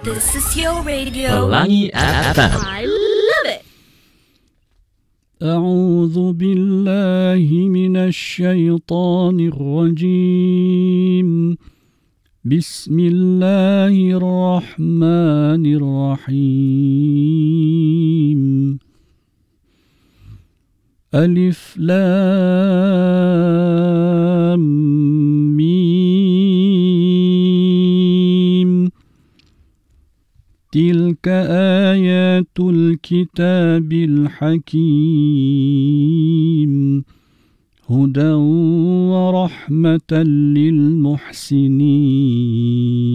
This is your radio. Pelangi FM. I love it. أعوذ بالله من الشيطان الرجيم. بسم الله الرحمن الرحيم. ألف لام ميم. تلك آيات الكتاب الحكيم هدى ورحمة للمحسنين.